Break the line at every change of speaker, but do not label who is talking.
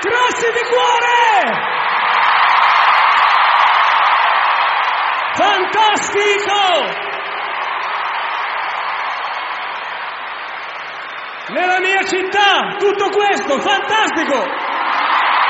Grazie di cuore! Fantastico! Nella mia città, tutto questo, fantastico!